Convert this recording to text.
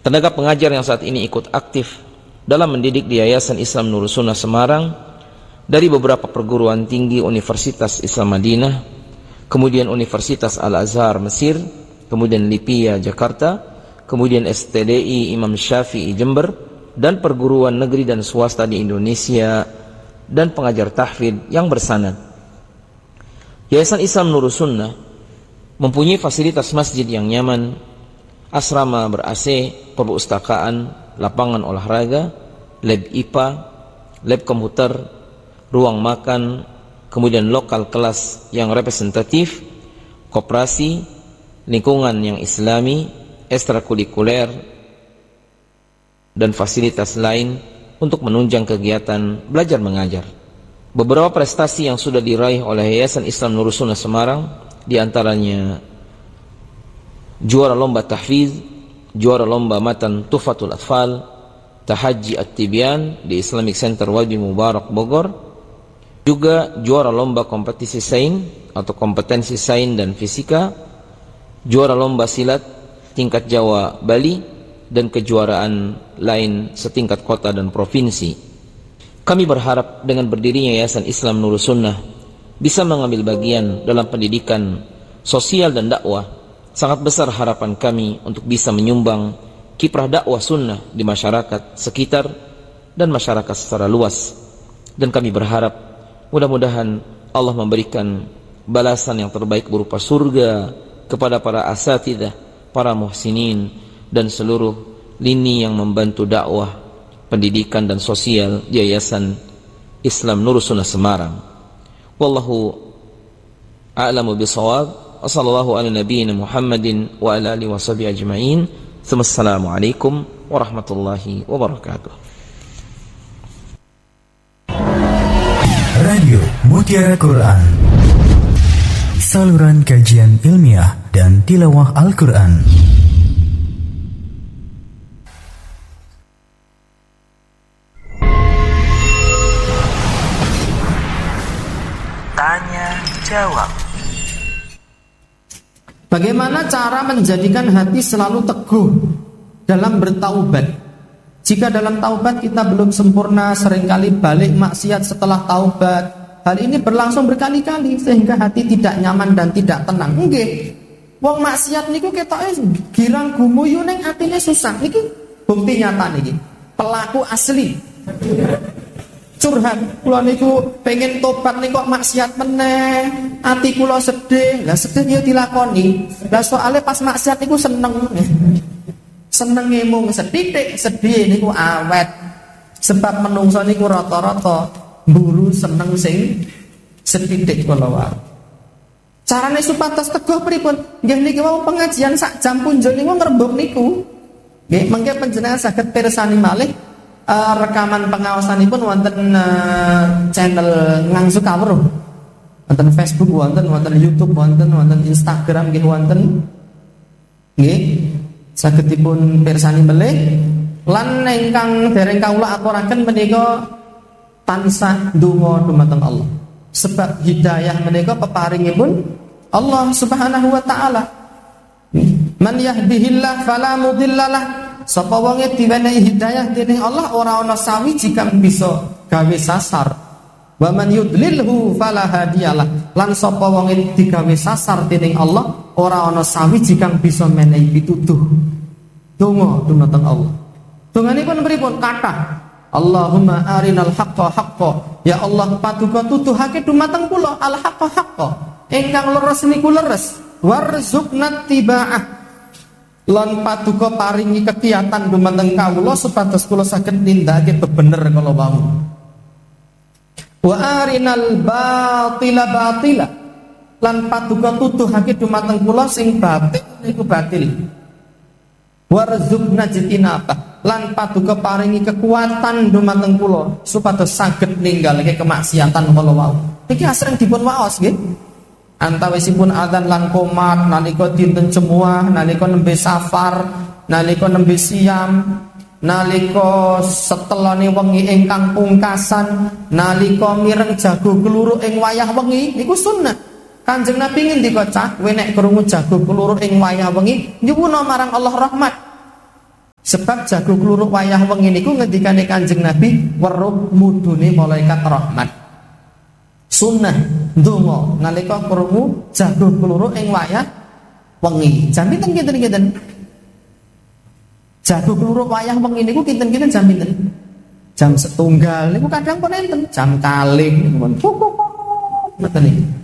Tenaga pengajar yang saat ini ikut aktif dalam mendidik di Yayasan Islam Nurul Sunnah Semarang dari beberapa perguruan tinggi Universitas Islam Madinah, kemudian Universitas Al-Azhar Mesir, kemudian Lipia Jakarta, kemudian STDI Imam Syafi'i Jember, dan perguruan negeri dan swasta di Indonesia, dan pengajar tahfidz yang bersanad. Yayasan Islam Nurul Sunnah mempunyai fasilitas masjid yang nyaman, asrama ber-AC, perpustakaan, lapangan olahraga, lab IPA, lab komputer, ruang makan, kemudian lokal kelas yang representatif, koperasi, lingkungan yang islami, ekstrakurikuler, dan fasilitas lain untuk menunjang kegiatan belajar mengajar. Beberapa prestasi yang sudah diraih oleh Yayasan Islam Nurul Sunnah Semarang, di antaranya juara lomba tahfidz, juara lomba matan Tuhfatul Atfal, Tahajji At-Tibyan di Islamic Center Wadi Mubarak Bogor, juga juara lomba kompetisi sains atau kompetensi sains dan fisika, juara lomba silat tingkat Jawa Bali, dan kejuaraan lain setingkat kota dan provinsi. Kami berharap dengan berdirinya Yayasan Islam Nurul Sunnah bisa mengambil bagian dalam pendidikan sosial dan dakwah. Sangat besar harapan kami untuk bisa menyumbang kiprah dakwah sunnah di masyarakat sekitar dan masyarakat secara luas. Dan kami berharap mudah-mudahan Allah memberikan balasan yang terbaik berupa surga kepada para asatidzah, para muhsinin, dan seluruh lini yang membantu dakwah, pendidikan dan sosial di Yayasan Islam Nurul Sunnah Semarang. Wallahu a'lamu bishawab. Wassallallahu ala nabiyyina Muhammadin wa ala alihi washabihi ajma'in. Assalamualaikum warahmatullahi wabarakatuh. Radio Mutiara Quran, saluran kajian ilmiah dan tilawah Al-Quran. Tanya jawab. Bagaimana cara menjadikan hati selalu teguh dalam bertaubat? Jika dalam taubat kita belum sempurna, seringkali balik maksiat setelah taubat. Hal ini berlangsung berkali-kali sehingga hati tidak nyaman dan tidak tenang. Nggih. Wong maksiat niku ketoke girang gumuyu ning atine susah. Niki bukti nyata niki. Pelaku asli. Curhat, kula niku pengen tobat ning kok maksiat meneh, ati kula sedih. Lah sedih yo dilakoni. Lah soalnya pas maksiat niku seneng. Senenge mung sethithik, sedih niku awet. Sebab menungso niku rata-rata mburu seneng sing sethithik kala wae. Carane supados teguh pripun? Nggih niki wau pengajian sak jam punjul niku ngrembug niku. Nggih mengke panjenengan saged pirsani malih rekaman pengawasanipun wonten channel Ngang Sukawruh, wonten Facebook, wonten YouTube, wonten Instagram, nggih wonten. Nggih, saged dipun pirsani melih. Lan ingkang dereng kawula aturaken menika tansah ndonga dumateng Allah. Sebab hidayah menika peparingipun Allah Subhanahu wa taala. Man yahdihillah fala mudhillalah. Sapa wonge diwenehi hidayah dening Allah ora ana sawiji kang bisa gawe sasar. Wa man yudlilhu fala hadiyalah. Lan sapa wonge digawe sasar dening Allah ora ana sawiji kang bisa menehi pituduh. Donga dumateng Allah. Donganipun pripun? Kathah. Allahumma arinal haqqa haqqa. Ya Allah paduka tuduhake dumateng kula al haqqa haqqa. Ingkang leres niku leres. Warzuqna tiba'ah. Lan paduka paringi kegiatan dumateng kawula supados kula saged nindakake bebener kala wau. Wa arinal batila batila. Lan paduka tuduhake dumateng kula sing batil niku batil. Warzuqna jitinaba. Lan paduka paringi kekuatan dumateng kula supados saged ninggalake kemaksiatan kala wau. Iki asring dipun waos nggih. Antawisipun adzan lan qomat, nalika dinten Jemuah, nalika nembe safar, nalika nembe siam, nalika setelane wengi ingkang pungkasan, nalika mireng jago keluru ing wayah wengi niku sunnah. Kanjeng Nabi ngendika cah, kowe nek krungu jago keluru ing wayah wengi nyuwuna marang Allah rahmat. Sebab jago kluruk wayah wengi niku ngendikane Kanjeng Nabi weruh mudune malaikat rahmat. Sunnah ndonga nalika krungu jago kluruk ing wayah wengi. Jam pinten kinten-kinten? Jago kluruk wayah wengi niku kinten-kinten jam pinten? Jam 1 niku kadang pun enten, jam kalih niku pun. Ngoten iki.